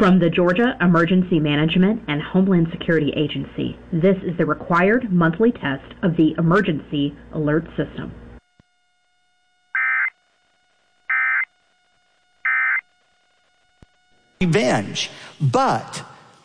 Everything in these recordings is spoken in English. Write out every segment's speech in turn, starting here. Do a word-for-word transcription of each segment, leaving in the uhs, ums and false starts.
From the Georgia Emergency Management and Homeland Security Agency, this is the required monthly test of the Emergency Alert System. Revenge, but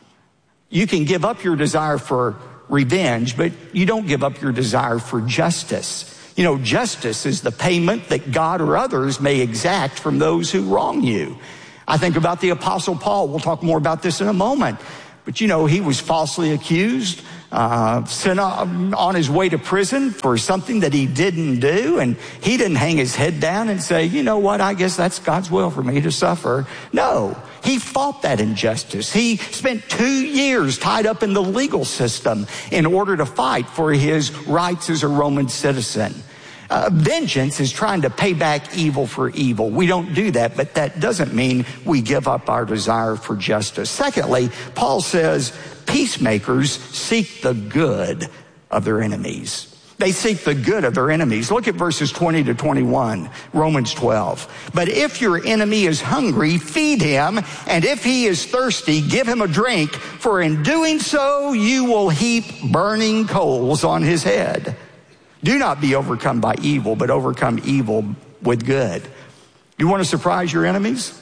you can give up your desire for revenge, but you don't give up your desire for justice. You know, justice is the payment that God or others may exact from those who wrong you. I think about the Apostle Paul. We'll talk more about this in a moment. But, you know, he was falsely accused, uh, sent on, on his way to prison for something that he didn't do. And he didn't hang his head down and say, you know what, I guess that's God's will for me to suffer. No, he fought that injustice. He spent two years tied up in the legal system in order to fight for his rights as a Roman citizen. Uh, vengeance is trying to pay back evil for evil. We don't do that, but that doesn't mean we give up our desire for justice. Secondly, Paul says peacemakers seek the good of their enemies. They seek the good of their enemies. Look at verses twenty to twenty-one, Romans twelve. But if your enemy is hungry, feed him, and if he is thirsty, give him a drink, for in doing so you will heap burning coals on his head. Do not be overcome by evil, but overcome evil with good. You want to surprise your enemies?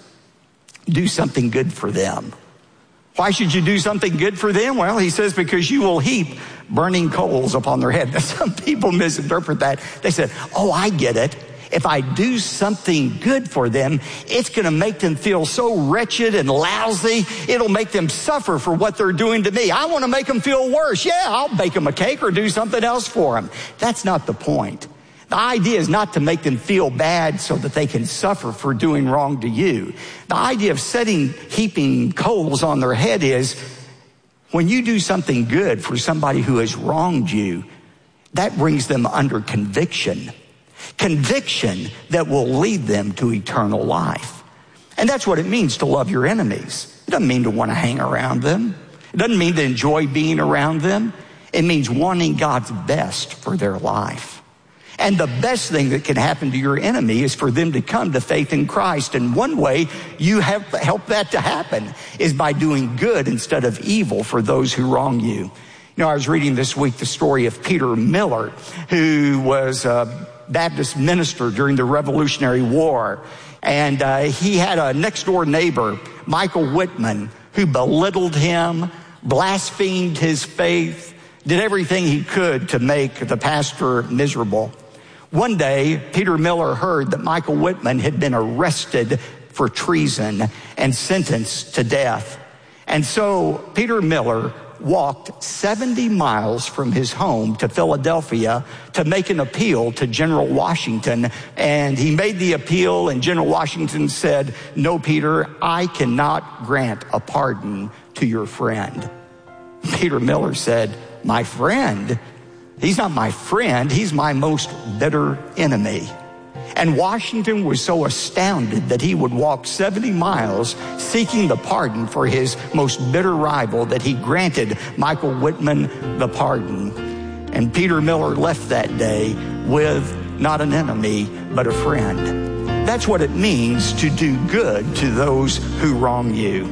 Do something good for them. Why should you do something good for them? Well, he says, because you will heap burning coals upon their head. Now, some people misinterpret that. They said, oh, I get it. If I do something good for them, it's going to make them feel so wretched and lousy. It'll make them suffer for what they're doing to me. I want to make them feel worse. Yeah, I'll bake them a cake or do something else for them. That's not the point. The idea is not to make them feel bad so that they can suffer for doing wrong to you. The idea of setting, heaping coals on their head is when you do something good for somebody who has wronged you, that brings them under conviction. Conviction that will lead them to eternal life. And that's what it means to love your enemies. It doesn't mean to want to hang around them. It doesn't mean to enjoy being around them. It means wanting God's best for their life. And the best thing that can happen to your enemy is for them to come to faith in Christ. And one way you have help that to happen is by doing good instead of evil for those who wrong you. You know, I was reading this week the story of Peter Miller, who was a Baptist minister during the Revolutionary War. And uh, he had a next door neighbor, Michael Whitman, who belittled him, blasphemed his faith, did everything he could to make the pastor miserable. One day, Peter Miller heard that Michael Whitman had been arrested for treason and sentenced to death. And so Peter Miller walked seventy miles from his home to Philadelphia to make an appeal to General Washington. And he made the appeal, and General Washington said, no, Peter, I cannot grant a pardon to your friend. Peter Miller said, my friend? He's not my friend. He's my most bitter enemy. And Washington was so astounded that he would walk seventy miles seeking the pardon for his most bitter rival that he granted Michael Whitman the pardon. And Peter Miller left that day with not an enemy, but a friend. That's what it means to do good to those who wrong you.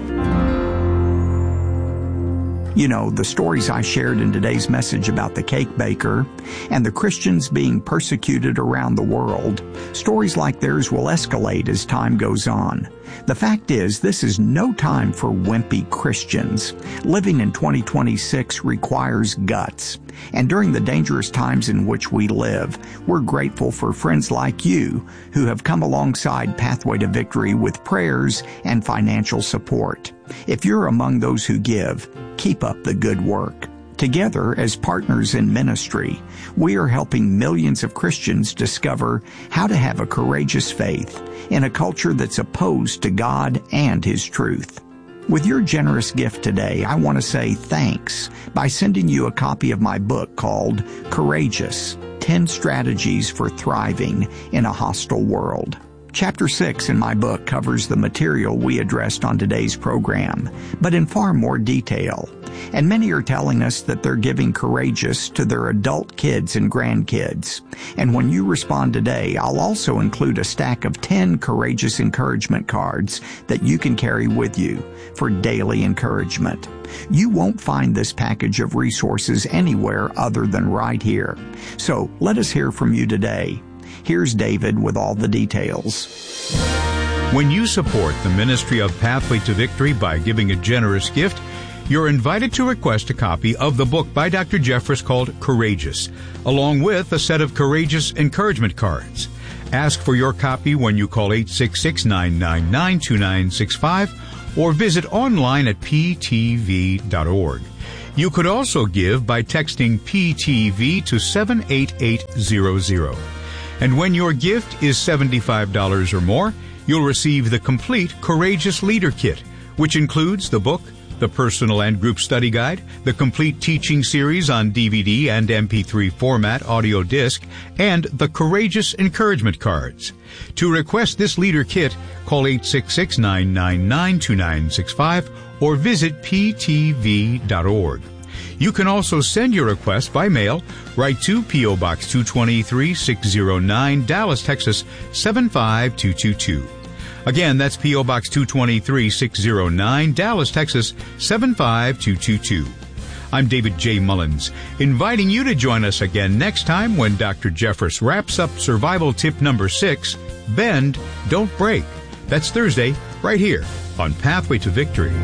You know, the stories I shared in today's message about the cake baker and the Christians being persecuted around the world, stories like theirs will escalate as time goes on. The fact is, this is no time for wimpy Christians. Living in twenty twenty-six requires guts. And during the dangerous times in which we live, we're grateful for friends like you who have come alongside Pathway to Victory with prayers and financial support. If you're among those who give, keep up the good work. Together, as partners in ministry, we are helping millions of Christians discover how to have a courageous faith in a culture that's opposed to God and His truth. With your generous gift today, I want to say thanks by sending you a copy of my book called Courageous, ten Strategies for Thriving in a Hostile World. Chapter six in my book covers the material we addressed on today's program, but in far more detail. And many are telling us that they're giving Courageous to their adult kids and grandkids. And when you respond today, I'll also include a stack of ten Courageous encouragement cards that you can carry with you for daily encouragement. You won't find this package of resources anywhere other than right here. So let us hear from you today. Here's David with all the details. When you support the ministry of Pathway to Victory by giving a generous gift, you're invited to request a copy of the book by Doctor Jeffress called Courageous, along with a set of Courageous encouragement cards. Ask for your copy when you call eight six six, nine nine nine, two nine six five or visit online at p t v dot org. You could also give by texting P T V to seven eight eight zero zero. And when your gift is seventy-five dollars or more, you'll receive the complete Courageous Leader Kit, which includes the book, the personal and group study guide, the complete teaching series on D V D and M P three format audio disc, and the Courageous encouragement cards. To request this Leader Kit, call eight six six, nine nine nine, two nine six five or visit p t v dot org. You can also send your request by mail right to P O. Box two twenty-three, six oh nine, Dallas, Texas, seven five two two two. Again, that's P O. Box two twenty-three, six oh nine, Dallas, Texas, seven five two two two. I'm David J. Mullins, inviting you to join us again next time when Doctor Jeffress wraps up survival tip number six, Bend, Don't Break. That's Thursday, right here on Pathway to Victory.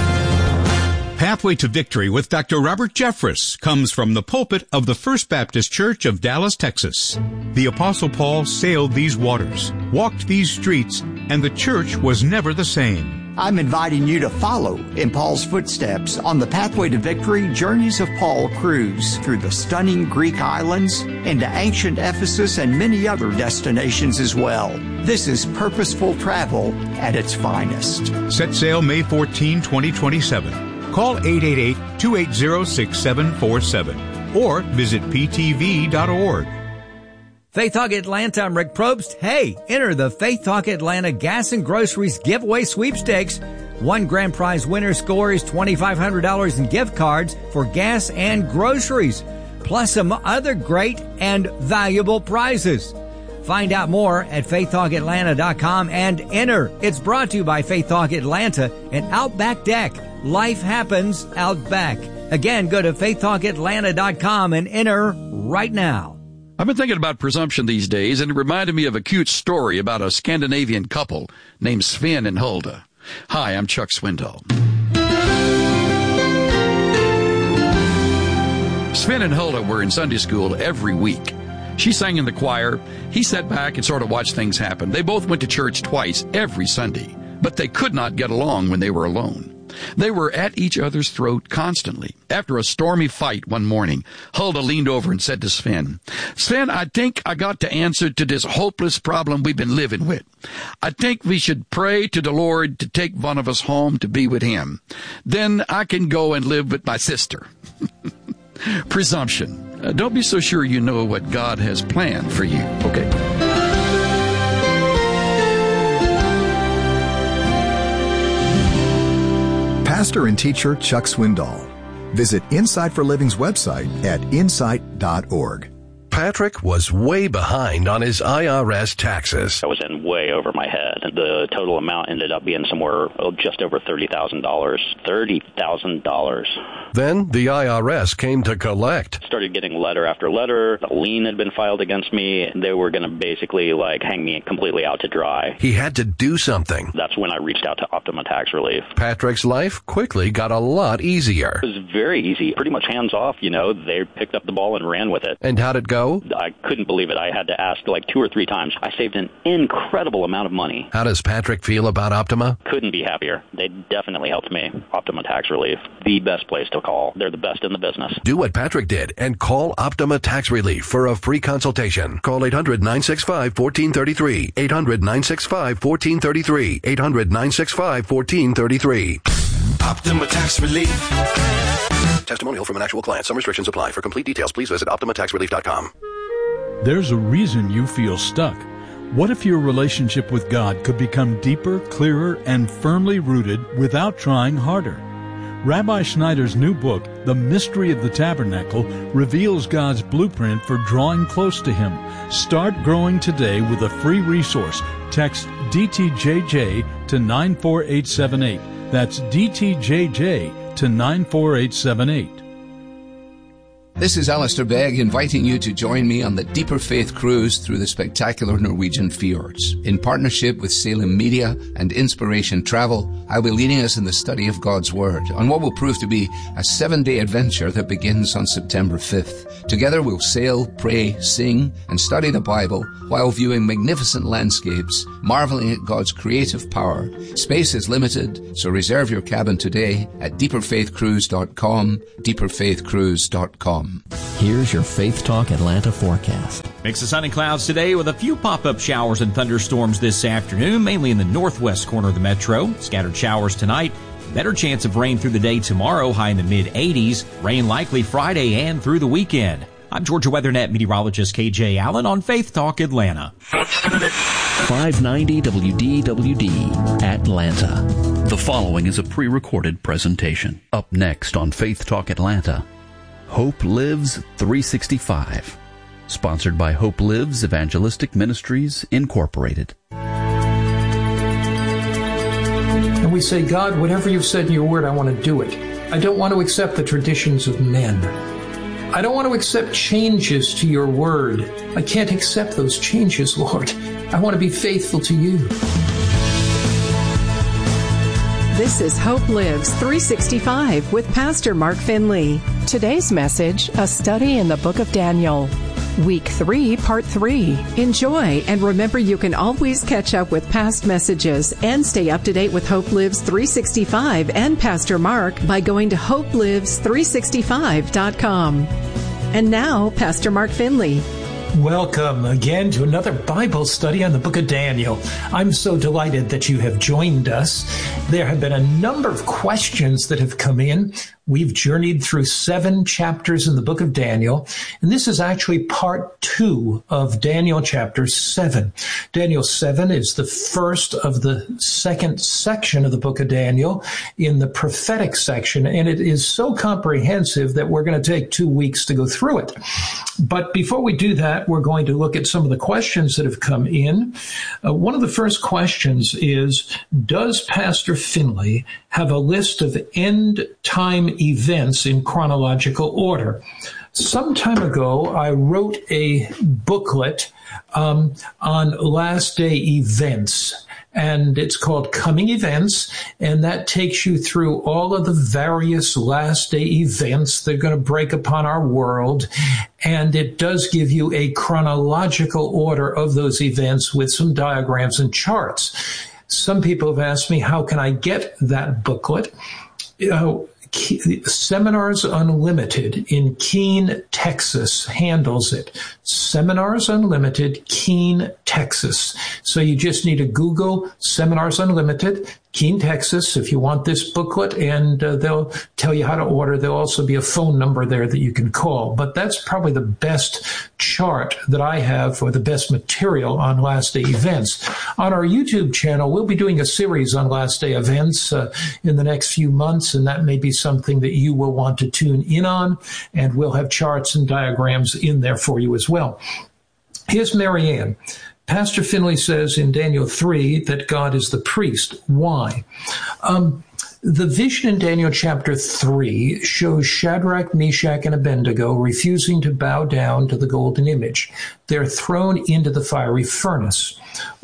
Pathway to Victory with Doctor Robert Jeffress comes from the pulpit of the First Baptist Church of Dallas, Texas. The Apostle Paul sailed these waters, walked these streets, and the church was never the same. I'm inviting you to follow in Paul's footsteps on the Pathway to Victory Journeys of Paul cruise through the stunning Greek islands, into ancient Ephesus, and many other destinations as well. This is purposeful travel at its finest. Set sail May fourteenth, twenty twenty-seven. Call eight eight eight, two eight zero, six seven four seven or visit p t v dot org. Faith Talk Atlanta, I'm Rick Probst. Hey, enter the Faith Talk Atlanta Gas and Groceries Giveaway Sweepstakes. One grand prize winner scores twenty-five hundred dollars in gift cards for gas and groceries, plus some other great and valuable prizes. Find out more at faith talk atlanta dot com and enter. It's brought to you by Faith Talk Atlanta and Outback Deck. Life happens out back. Again, go to faith talk atlanta dot com and enter right now. I've been thinking about presumption these days, and it reminded me of a cute story about a Scandinavian couple named Sven and Hulda. Hi, I'm Chuck Swindoll. Sven and Hulda were in Sunday school every week. She sang in the choir. He sat back and sort of watched things happen. They both went to church twice every Sunday, but they could not get along when they were alone. They were at each other's throat constantly. After a stormy fight one morning, Hulda leaned over and said to Sven, Sven, I think I got the answer to this hopeless problem we've been living with. I think we should pray to the Lord to take one of us home to be with him. Then I can go and live with my sister. Presumption. Uh, don't be so sure you know what God has planned for you, okay? Pastor and teacher Chuck Swindoll. Visit Insight for Living's website at insight dot org. Patrick was way behind on his I R S taxes. I was in way over my head. The total amount ended up being somewhere oh, just over thirty thousand dollars. thirty thousand dollars. Then the I R S came to collect. Started getting letter after letter. A lien had been filed against me. They were going to basically like hang me completely out to dry. He had to do something. That's when I reached out to Optima Tax Relief. Patrick's life quickly got a lot easier. It was very easy, pretty much hands off, you know. They picked up the ball and ran with it. And how'd it go? I couldn't believe it. I had to ask like two or three times. I saved an incredible amount of money. How does Patrick feel about Optima? Couldn't be happier. They definitely helped me. Optima Tax Relief, the best place to call. They're the best in the business. Do what Patrick did and call Optima Tax Relief for a free consultation. Call eight hundred, nine six five, one four three three. eight hundred, nine six five, one four three three. eight hundred, nine six five, one four three three. Optima Tax Relief. Testimonial from an actual client. Some restrictions apply. For complete details, please visit optima tax relief dot com. There's a reason you feel stuck. What if your relationship with God could become deeper, clearer, and firmly rooted without trying harder? Rabbi Schneider's new book, The Mystery of the Tabernacle, reveals God's blueprint for drawing close to Him. Start growing today with a free resource. Text D T J J to nine four eight seven eight. That's D T J J to nine four eight seven eight. This is Alistair Begg inviting you to join me on the Deeper Faith Cruise through the spectacular Norwegian fjords. In partnership with Salem Media and Inspiration Travel, I'll be leading us in the study of God's Word on what will prove to be a seven-day adventure that begins on September fifth. Together we'll sail, pray, sing, and study the Bible while viewing magnificent landscapes, marveling at God's creative power. Space is limited, so reserve your cabin today at deeper faith cruise dot com, deeper faith cruise dot com. Here's your Faith Talk Atlanta forecast. Mix of sun and clouds today with a few pop-up showers and thunderstorms this afternoon, mainly in the northwest corner of the metro. Scattered showers tonight. Better chance of rain through the day tomorrow, high in the mid eighties. Rain likely Friday and through the weekend. I'm Georgia WeatherNet meteorologist K J Allen on Faith Talk Atlanta. five ninety W D W D, Atlanta. The following is a pre-recorded presentation. Up next on Faith Talk Atlanta, Hope Lives three sixty-five, sponsored by Hope Lives Evangelistic Ministries, Incorporated. And we say, God, whatever you've said in your word, I want to do it. I don't want to accept the traditions of men. I don't want to accept changes to your word. I can't accept those changes, Lord. I want to be faithful to you. This is Hope Lives three sixty-five with Pastor Mark Finley. Today's message, a study in the book of Daniel. Week three, part three. Enjoy, and remember you can always catch up with past messages and stay up to date with Hope Lives three sixty-five and Pastor Mark by going to hope lives three sixty-five dot com. And now, Pastor Mark Finley. Welcome again to another Bible study on the book of Daniel. I'm so delighted that you have joined us. There have been a number of questions that have come in. We've journeyed through seven chapters in the book of Daniel, and this is actually part two of Daniel chapter seven. Daniel seven is the first of the second section of the book of Daniel in the prophetic section, and it is so comprehensive that we're going to take two weeks to go through it. But before we do that, we're going to look at some of the questions that have come in. Uh, one of the first questions is, does Pastor Finley have a list of end-time events in chronological order? Some time ago, I wrote a booklet um, on last day events, and it's called Coming Events, and that takes you through all of the various last day events that are going to break upon our world, and it does give you a chronological order of those events with some diagrams and charts. Some people have asked me, how can I get that booklet? You know, Seminars Unlimited in Keene, Texas handles it. Seminars Unlimited, Keene, Texas. So you just need to Google Seminars Unlimited, Keene, Texas, if you want this booklet, and uh, they'll tell you how to order. There'll also be a phone number there that you can call. But that's probably the best chart that I have for the best material on last day events. On our YouTube channel, we'll be doing a series on last day events uh, in the next few months, and that may be something that you will want to tune in on, and we'll have charts and diagrams in there for you as well. Here's Marianne. Pastor Finley says in Daniel three that God is the priest. Why? Um, the vision in Daniel chapter three shows Shadrach, Meshach, and Abednego refusing to bow down to the golden image. They're thrown into the fiery furnace.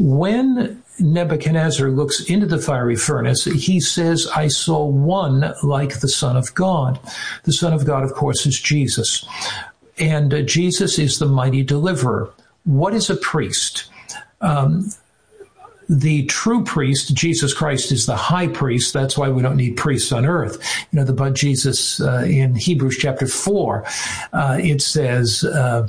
When Nebuchadnezzar looks into the fiery furnace, he says, I saw one like the Son of God. The Son of God, of course, is Jesus. And uh, Jesus is the mighty deliverer. What is a priest? Um, the true priest, Jesus Christ, is the high priest. That's why we don't need priests on earth. You know, the but Jesus uh, in Hebrews chapter four, uh, it says, uh,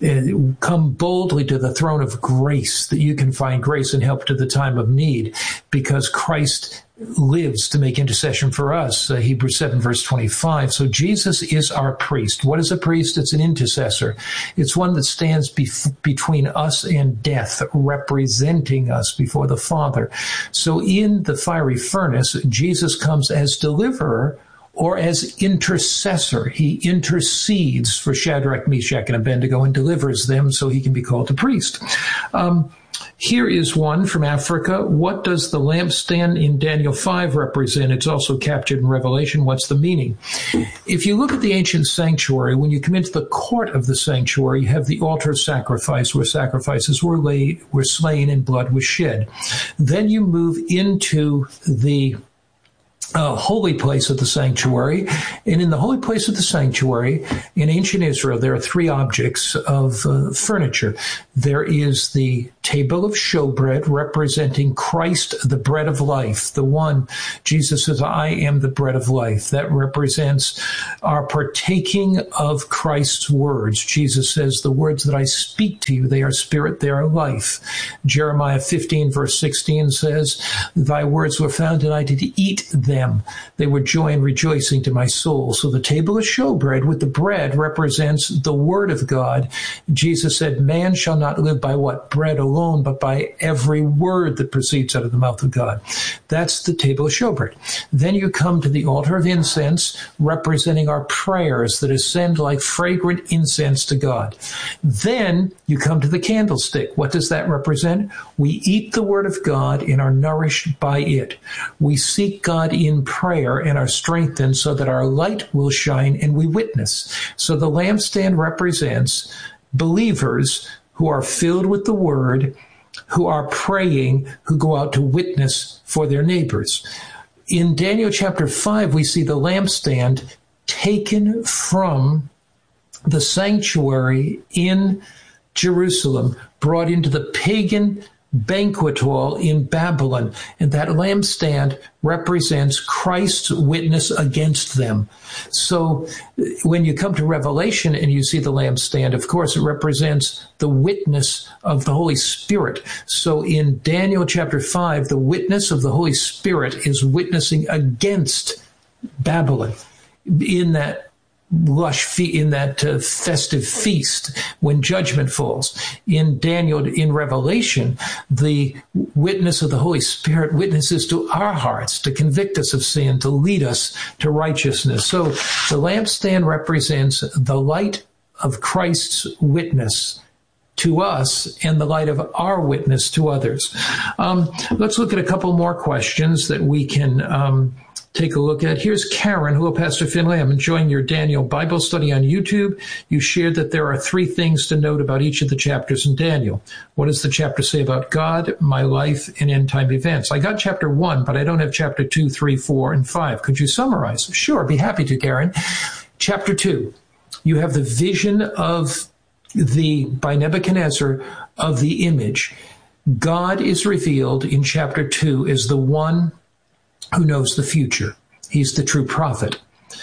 come boldly to the throne of grace that you can find grace and help to the time of need, because Christ lives to make intercession for us, uh, Hebrews seven, verse twenty-five. So Jesus is our priest. What is a priest? It's an intercessor. It's one that stands bef- between us and death, representing us before the Father. So in the fiery furnace, Jesus comes as deliverer or as intercessor. He intercedes for Shadrach, Meshach, and Abednego and delivers them so he can be called a priest. Um, Here is one from Africa. What does the lampstand in Daniel five represent? It's also captured in Revelation. What's the meaning? If you look at the ancient sanctuary, when you come into the court of the sanctuary, you have the altar of sacrifice where sacrifices were laid, were slain, and blood was shed. Then you move into the Uh, holy place of the sanctuary. And in the holy place of the sanctuary, in ancient Israel, there are three objects of uh, furniture. There is the table of showbread representing Christ, the bread of life. The one, Jesus says, I am the bread of life. That represents our partaking of Christ's words. Jesus says, the words that I speak to you, they are spirit, they are life. Jeremiah fifteen, verse sixteen says, thy words were found, and I did eat them. They were joy and rejoicing to my soul. So the table of showbread with the bread represents the word of God. Jesus said, man shall not live by what? Bread alone, but by every word that proceeds out of the mouth of God. That's the table of showbread. Then you come to the altar of incense, representing our prayers that ascend like fragrant incense to God. Then you come to the candlestick. What does that represent? We eat the word of God and are nourished by it. We seek God in in prayer and are strengthened so that our light will shine and we witness. So the lampstand represents believers who are filled with the word, who are praying, who go out to witness for their neighbors. In Daniel chapter five, we see the lampstand taken from the sanctuary in Jerusalem, brought into the pagan banquet hall in Babylon, and that lampstand represents Christ's witness against them. So when you come to Revelation and you see the lampstand, of course it represents the witness of the Holy Spirit. So in Daniel chapter five, the witness of the Holy Spirit is witnessing against Babylon in that lush fe- in that uh, festive feast when judgment falls. In Daniel, in Revelation, the witness of the Holy Spirit witnesses to our hearts to convict us of sin, to lead us to righteousness. So the lampstand represents the light of Christ's witness to us and the light of our witness to others. Um, let's look at a couple more questions that we can um, take a look at. Here's Karen. Hello, Pastor Finley. I'm enjoying your Daniel Bible study on YouTube. You shared that there are three things to note about each of the chapters in Daniel. What does the chapter say about God, my life, and end-time events? I got chapter one, but I don't have chapter two, three, four, and five. Could you summarize? Sure, be happy to, Karen. Chapter two, you have the vision of the, by Nebuchadnezzar, of the image. God is revealed in chapter two as the one who knows the future. He's the true prophet.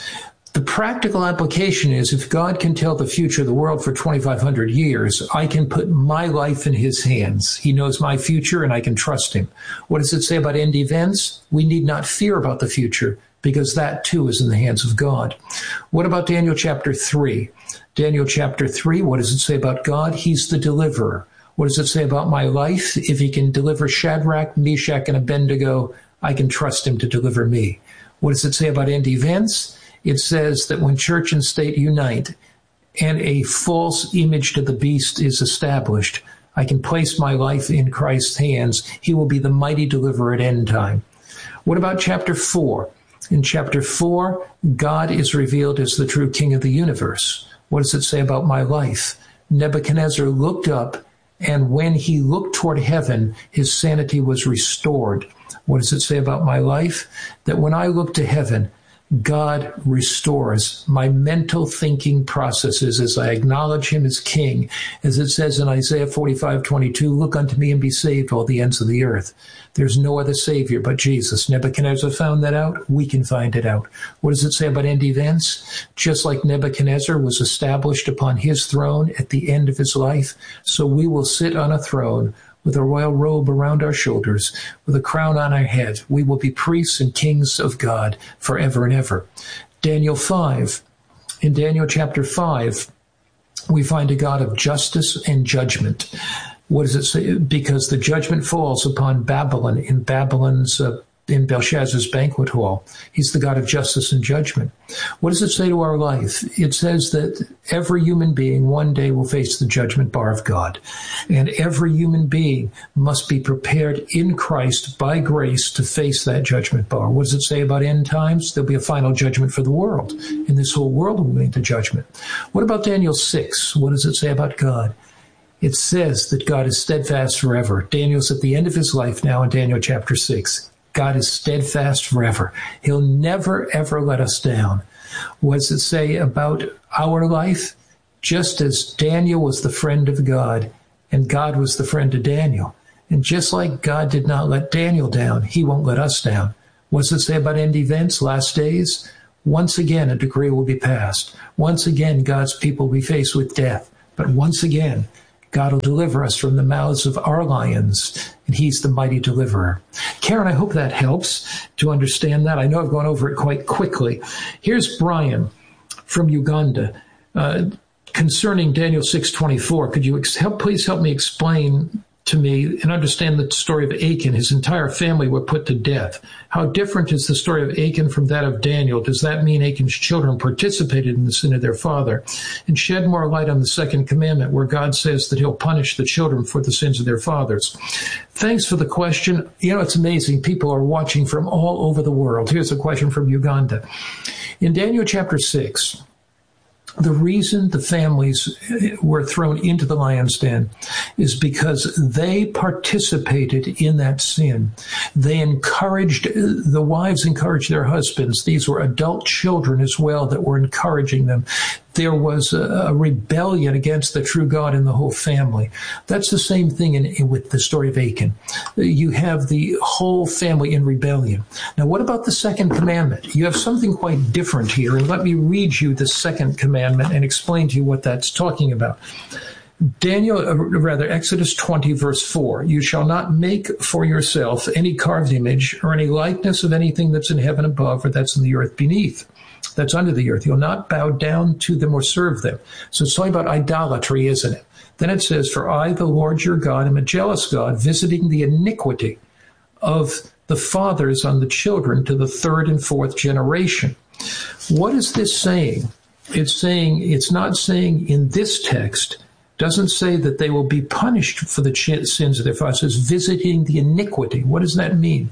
The practical application is, if God can tell the future of the world for twenty-five hundred years, I can put my life in his hands. He knows my future and I can trust him. What does it say about end events? We need not fear about the future because that too is in the hands of God. What about Daniel chapter three? Daniel chapter three, what does it say about God? He's the deliverer. What does it say about my life? If he can deliver Shadrach, Meshach, and Abednego, I can trust him to deliver me. What does it say about end events? It says that when church and state unite and a false image to the beast is established, I can place my life in Christ's hands. He will be the mighty deliverer at end time. What about chapter four? In chapter four, God is revealed as the true king of the universe. What does it say about my life? Nebuchadnezzar looked up, and when he looked toward heaven, his sanity was restored. What does it say about my life? That when I look to heaven, God restores my mental thinking processes as I acknowledge him as king. As it says in Isaiah forty-five twenty-two, look unto me and be saved, all the ends of the earth. There's no other Savior but Jesus. Nebuchadnezzar found that out. We can find it out. What does it say about end events? Just like Nebuchadnezzar was established upon his throne at the end of his life, so we will sit on a throne with a royal robe around our shoulders, with a crown on our head. We will be priests and kings of God forever and ever. Daniel five. In Daniel chapter five, we find a God of justice and judgment. What does it say? Because the judgment falls upon Babylon in Babylon's uh, in Belshazzar's banquet hall. He's the God of justice and judgment. What does it say to our life? It says that every human being one day will face the judgment bar of God. And every human being must be prepared in Christ by grace to face that judgment bar. What does it say about end times? There'll be a final judgment for the world, and this whole world will go into judgment. What about Daniel six? What does it say about God? It says that God is steadfast forever. Daniel's at the end of his life now in Daniel chapter six. God is steadfast forever. He'll never, ever let us down. What does it say about our life? Just as Daniel was the friend of God, and God was the friend of Daniel. And just like God did not let Daniel down, he won't let us down. What does it say about end events, last days? Once again, a decree will be passed. Once again, God's people will be faced with death. But once again, God will deliver us from the mouths of our lions, and he's the mighty deliverer. Karen, I hope that helps to understand that. I know I've gone over it quite quickly. Here's Brian from Uganda. Uh, concerning Daniel six twenty-four, could you ex- help, please help me explain to me and understand the story of Achan? His entire family were put to death. How different is the story of Achan from that of Daniel? Does that mean Achan's children participated in the sin of their father? And shed more light on the second commandment, where God says that he'll punish the children for the sins of their fathers. Thanks for the question. You know, it's amazing. People are watching from all over the world. Here's a question from Uganda. In Daniel chapter six, the reason the families were thrown into the lion's den is because they participated in that sin. They encouraged, the wives encouraged their husbands. These were adult children as well that were encouraging them. There was a, a rebellion against the true God in the whole family. That's the same thing in, in, with the story of Achan. You have the whole family in rebellion. Now, what about the second commandment? You have something quite different here, and let me read you the second commandment and explain to you what that's talking about. Daniel, uh, rather, Exodus twenty, verse four, you shall not make for yourself any carved image or any likeness of anything that's in heaven above or that's in the earth beneath. That's under the earth. You'll not bow down to them or serve them. So it's talking about idolatry, isn't it? Then it says, for I, the Lord your God, am a jealous God, visiting the iniquity of the fathers on the children to the third and fourth generation. What is this saying? It's saying, it's not saying in this text, doesn't say that they will be punished for the sins of their fathers. It says visiting the iniquity. What does that mean?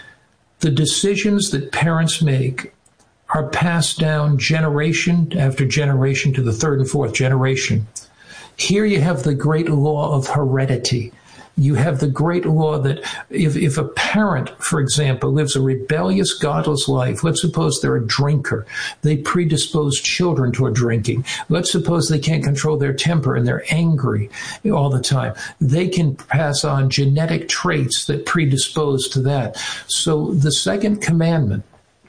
The decisions that parents make are passed down generation after generation to the third and fourth generation. Here you have the great law of heredity. You have the great law that if, if a parent, for example, lives a rebellious, godless life, let's suppose they're a drinker, they predispose children toward drinking. Let's suppose they can't control their temper and they're angry all the time. They can pass on genetic traits that predispose to that. So the second commandment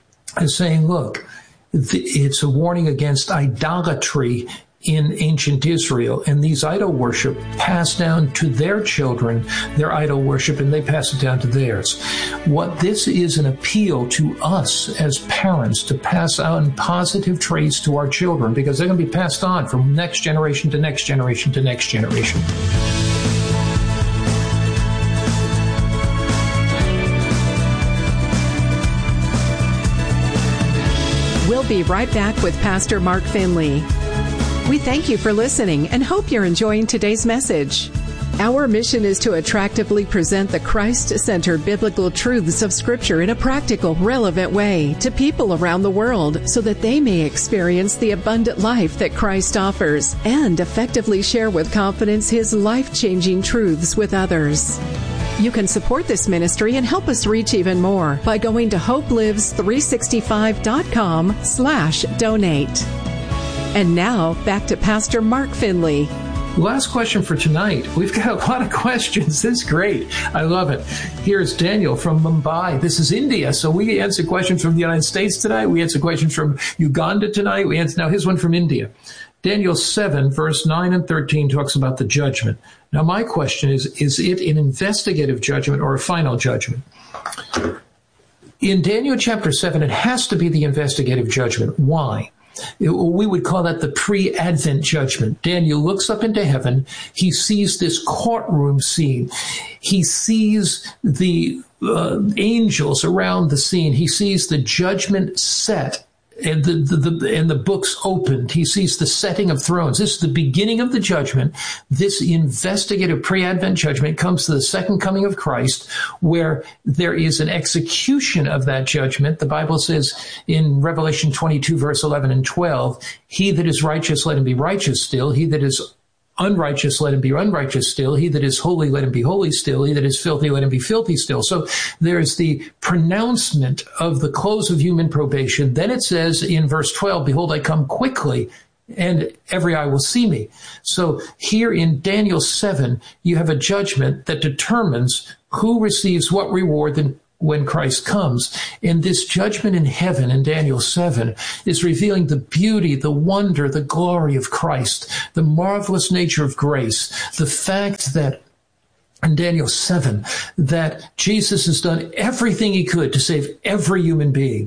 is saying, look, it's a warning against idolatry in ancient Israel, and these idol worship pass down to their children, their idol worship, and they pass it down to theirs. What this is an appeal to us as parents to pass on positive traits to our children, because they're going to be passed on from next generation to next generation to next generation. We'll be right back with Pastor Mark Finley. We thank you for listening and hope you're enjoying today's message. Our mission is to attractively present the Christ-centered biblical truths of Scripture in a practical, relevant way to people around the world so that they may experience the abundant life that Christ offers and effectively share with confidence His life-changing truths with others. You can support this ministry and help us reach even more by going to hope lives three sixty-five dot com slash donate. And now, back to Pastor Mark Finley. Last question for tonight. We've got a lot of questions. This is great. I love it. Here's Daniel from Mumbai. This is India. So we answer questions from the United States tonight. We answer questions from Uganda tonight. We answer, now here's one from India. Daniel seven, verse nine and thirteen talks about the judgment. Now my question is, is it an investigative judgment or a final judgment? In Daniel chapter seven, it has to be the investigative judgment. Why? We would call that the pre-Advent judgment. Daniel looks up into heaven. He sees this courtroom scene. He sees the uh, angels around the scene. He sees the judgment set and the, the, the and the books opened. He sees the setting of thrones. This is the beginning of the judgment. This investigative pre-Advent judgment comes to the second coming of Christ, where there is an execution of that judgment. The Bible says in Revelation twenty-two, verse eleven and twelve, he that is righteous, let him be righteous still. He that is unrighteous, let him be unrighteous still. He that is holy, let him be holy still. He that is filthy, let him be filthy still. So there's the pronouncement of the close of human probation. Then it says in verse twelve, behold, I come quickly, and every eye will see me. So here in Daniel seven, you have a judgment that determines who receives what reward and when Christ comes. And this judgment in heaven in Daniel seven is revealing the beauty, the wonder, the glory of Christ, the marvelous nature of grace, the fact that in Daniel seven, that Jesus has done everything he could to save every human being.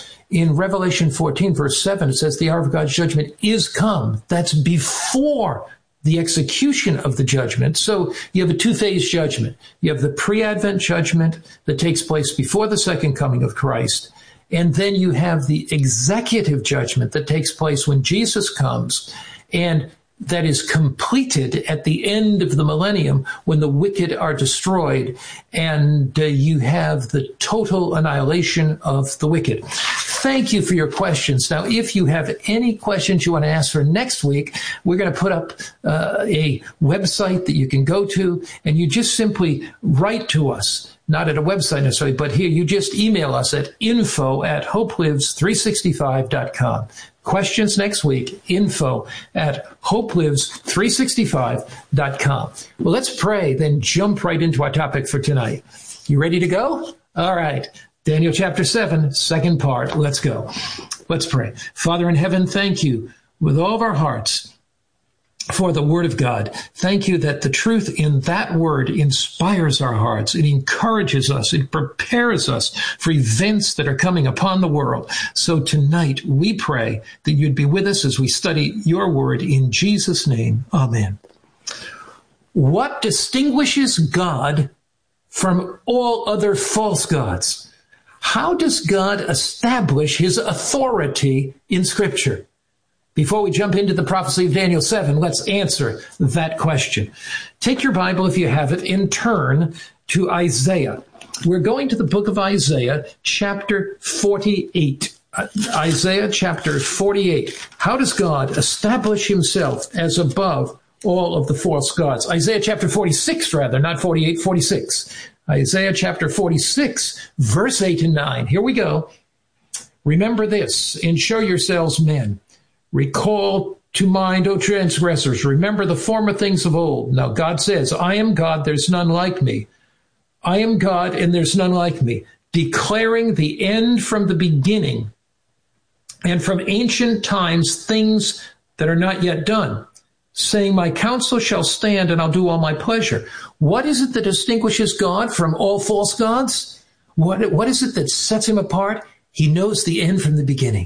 In Revelation fourteen, verse seven, it says the hour of God's judgment is come. That's before the execution of the judgment. So you have a two-phase judgment. You have the pre-Advent judgment that takes place before the second coming of Christ. And then you have the executive judgment that takes place when Jesus comes, and that is completed at the end of the millennium when the wicked are destroyed, and uh, you have the total annihilation of the wicked. Thank you for your questions. Now, if you have any questions you want to ask for next week, we're going to put up uh, a website that you can go to, and you just simply write to us. Not at a website necessarily, but here you just email us at info at hopelives three sixty-five dot com. Questions next week, info at hopelives three sixty-five dot com. Well, let's pray, then jump right into our topic for tonight. You ready to go? All right. Daniel chapter seven, second part. Let's go. Let's pray. Father in heaven, thank you with all of our hearts for the word of God. Thank you that the truth in that word inspires our hearts. It encourages us. It prepares us for events that are coming upon the world. So tonight we pray that you'd be with us as we study your word in Jesus' name. Amen. What distinguishes God from all other false gods? How does God establish his authority in Scripture? Before we jump into the prophecy of Daniel seven, let's answer that question. Take your Bible, if you have it, and turn to Isaiah. We're going to the book of Isaiah, chapter forty-eight. Uh, Isaiah chapter forty-eight. How does God establish himself as above all of the false gods? Isaiah chapter forty-six, rather, not forty-eight, forty-six. Isaiah chapter forty-six, verse eight and nine. Here we go. Remember this, and show yourselves men. Recall to mind, O transgressors. Remember the former things of old. Now God says, I am God, there's none like me. I am God, and there's none like me. Declaring the end from the beginning, and from ancient times things that are not yet done. Saying, my counsel shall stand, and I'll do all my pleasure. What is it that distinguishes God from all false gods? What, what is it that sets him apart? He knows the end from the beginning.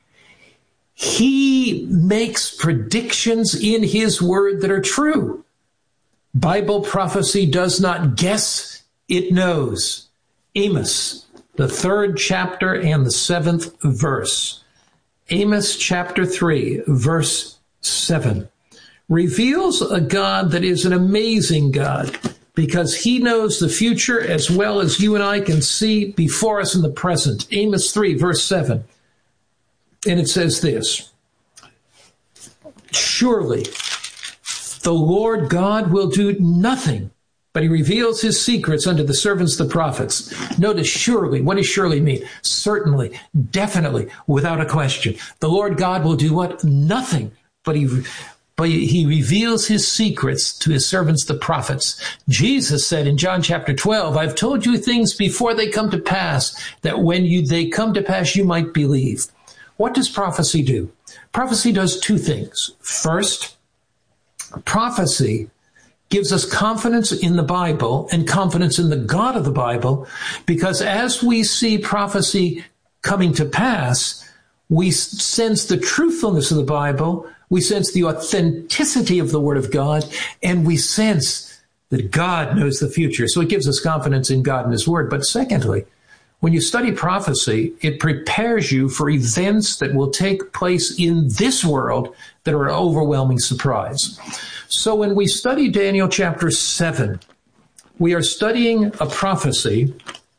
He makes predictions in his word that are true. Bible prophecy does not guess, it knows. Amos, the third chapter and the seventh verse. Amos chapter three, verse seven. Reveals a God that is an amazing God, because he knows the future as well as you and I can see before us in the present. Amos three, verse seven. And it says this, surely the Lord God will do nothing, but he reveals his secrets unto the servants, the prophets. Notice surely. What does surely mean? Certainly, definitely, without a question. The Lord God will do what? Nothing, but he... But he reveals his secrets to his servants, the prophets. Jesus said in John chapter twelve, I've told you things before they come to pass, that when you, they come to pass, you might believe. What does prophecy do? Prophecy does two things. First, prophecy gives us confidence in the Bible and confidence in the God of the Bible, because as we see prophecy coming to pass, we sense the truthfulness of the Bible, we sense the authenticity of the Word of God, and we sense that God knows the future. So it gives us confidence in God and his word. But secondly, when you study prophecy, it prepares you for events that will take place in this world that are an overwhelming surprise. So when we study Daniel chapter seven, we are studying a prophecy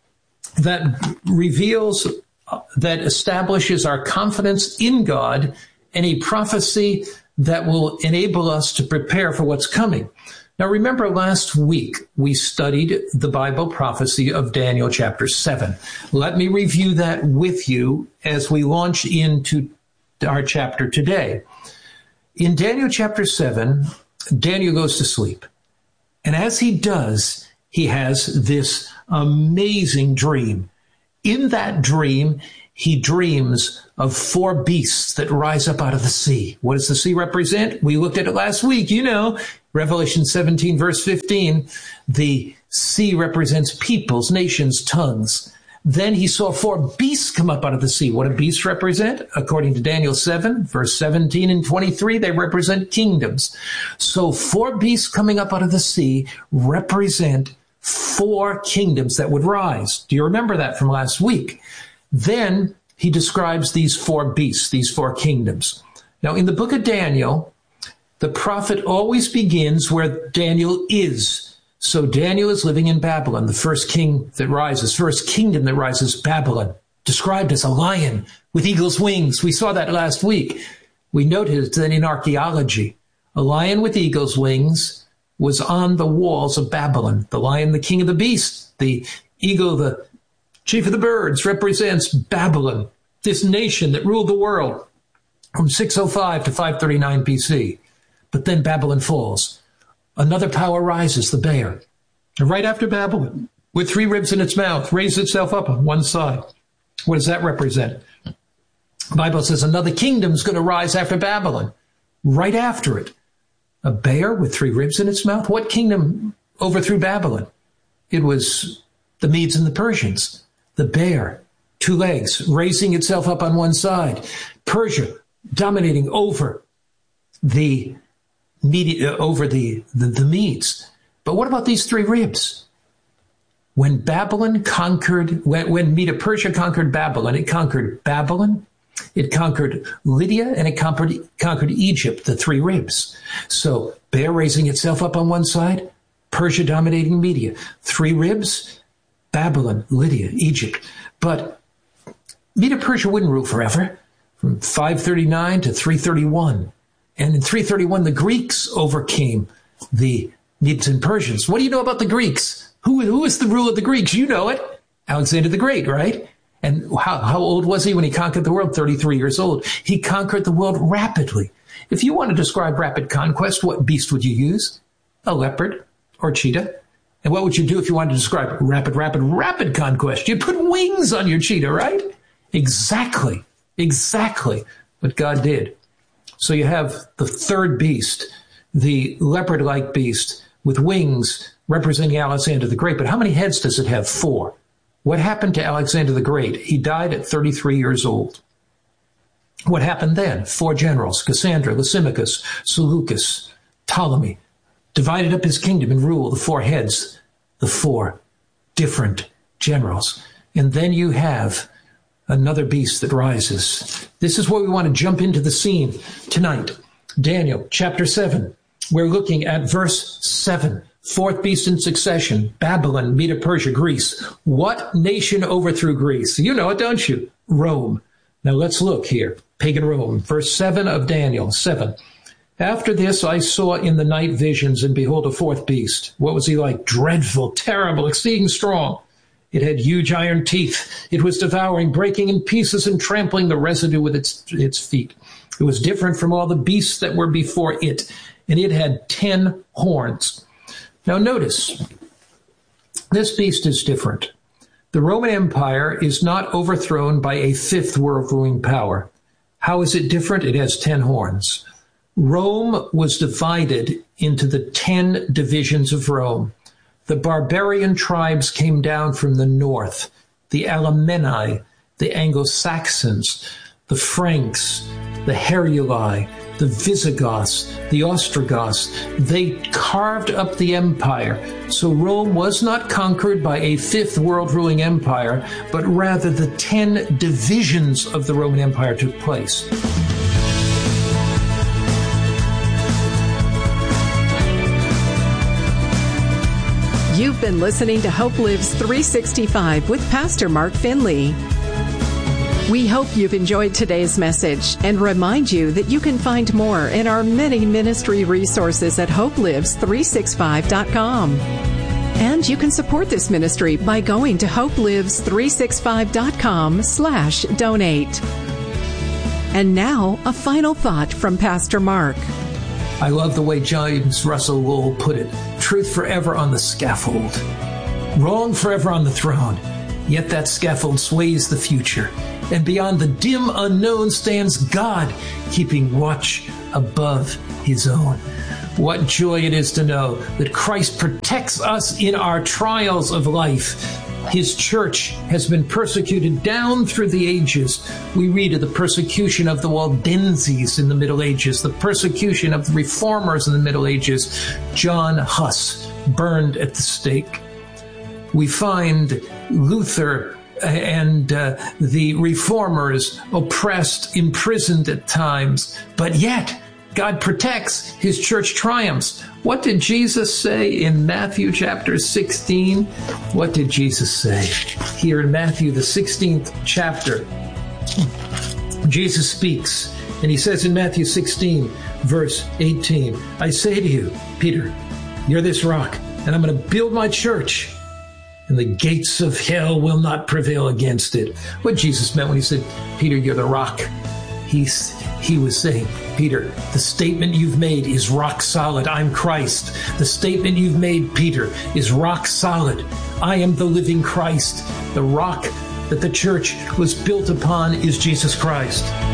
that reveals, uh, that establishes our confidence in God, and a prophecy that will enable us to prepare for what's coming. Now, remember last week we studied the Bible prophecy of Daniel chapter seven. Let me review that with you as we launch into our chapter today. In Daniel chapter seven, Daniel goes to sleep. And as he does, he has this amazing dream. In that dream, he dreams of four beasts that rise up out of the sea. What does the sea represent? We looked at it last week. You know, Revelation seventeen, verse fifteen, the sea represents peoples, nations, tongues. Then he saw four beasts come up out of the sea. What do beasts represent? According to Daniel seven, verse seventeen and twenty-three, they represent kingdoms. So four beasts coming up out of the sea represent four kingdoms that would rise. Do you remember that from last week? Then he describes these four beasts, these four kingdoms. Now, in the book of Daniel, the prophet always begins where Daniel is. So Daniel is living in Babylon, the first king that rises, first kingdom that rises, Babylon, described as a lion with eagle's wings. We saw that last week. We noted that in archaeology, a lion with eagle's wings was on the walls of Babylon. The lion, the king of the beasts, the eagle, the chief of the birds, represents Babylon, this nation that ruled the world from six oh five to five thirty-nine B C. But then Babylon falls. Another power rises, the bear. And right after Babylon, with three ribs in its mouth, raised itself up on one side. What does that represent? The Bible says another kingdom is going to rise after Babylon. Right after it, a bear with three ribs in its mouth. What kingdom overthrew Babylon? It was the Medes and the Persians. The bear, two legs, raising itself up on one side. Persia dominating over the Media, over the, the, the Medes. But what about these three ribs? When Babylon conquered, when, when Medo-Persia conquered Babylon, it conquered Babylon, it conquered Lydia, and it conquered, conquered Egypt, the three ribs. So bear raising itself up on one side, Persia dominating Media. Three ribs, Babylon, Lydia, Egypt. But Medo-Persia wouldn't rule forever, from five thirty-nine to three thirty-one. And in three thirty-one, the Greeks overcame the Medes and Persians. What do you know about the Greeks? Who, who is the ruler of the Greeks? You know it. Alexander the Great, right? And how, how old was he when he conquered the world? thirty-three years old. He conquered the world rapidly. If you want to describe rapid conquest, what beast would you use? A leopard or cheetah? And what would you do if you wanted to describe rapid, rapid, rapid conquest? You'd put wings on your cheetah, right? Exactly. Exactly what God did. So you have the third beast, the leopard-like beast with wings representing Alexander the Great. But how many heads does it have? Four. What happened to Alexander the Great? He died at thirty-three years old. What happened then? Four generals, Cassandra, Lysimachus, Seleucus, Ptolemy, divided up his kingdom and ruled the four heads, the four different generals. And then you have another beast that rises. This is where we want to jump into the scene tonight. Daniel chapter seven. We're looking at verse seven. Fourth beast in succession. Babylon, Medo-Persia, Greece. What nation overthrew Greece? You know it, don't you? Rome. Now let's look here. Pagan Rome. Verse seven of Daniel seven. After this I saw in the night visions, and behold, a fourth beast. What was he like? Dreadful, terrible, exceeding strong. It had huge iron teeth. It was devouring, breaking in pieces, and trampling the residue with its, its feet. It was different from all the beasts that were before it, and it had ten horns. Now notice, this beast is different. The Roman Empire is not overthrown by a fifth world-ruling power. How is it different? It has ten horns. Rome was divided into the ten divisions of Rome. The barbarian tribes came down from the north, the Alemanni, the Anglo-Saxons, the Franks, the Heruli, the Visigoths, the Ostrogoths. They carved up the empire. So Rome was not conquered by a fifth world ruling empire, but rather the ten divisions of the Roman Empire took place. You've been listening to Hope Lives three sixty-five with Pastor Mark Finley. We hope you've enjoyed today's message and remind you that you can find more in our many ministry resources at hope lives three sixty-five dot com. And you can support this ministry by going to hope lives three sixty-five dot com slash donate. And now, a final thought from Pastor Mark. I love the way James Russell Lowell put it. Truth forever on the scaffold. Wrong forever on the throne. Yet that scaffold sways the future. And beyond the dim unknown stands God, keeping watch above his own. What joy it is to know that Christ protects us in our trials of life. His church has been persecuted down through the ages. We read of the persecution of the Waldenses in the Middle Ages, the persecution of the Reformers in the Middle Ages, John Huss burned at the stake. We find Luther and uh, the Reformers oppressed, imprisoned at times, but yet God protects, his church triumphs. What did Jesus say in Matthew chapter sixteen? What did Jesus say? Here in Matthew, the sixteenth chapter, Jesus speaks, and he says in Matthew sixteen, verse eighteen, I say to you, Peter, you're this rock, and I'm going to build my church, and the gates of hell will not prevail against it. What Jesus meant when he said, Peter, you're the rock, he's, he was saying, Peter, the statement you've made is rock solid. I'm Christ. The statement you've made, Peter, is rock solid. I am the living Christ. The rock that the church was built upon is Jesus Christ.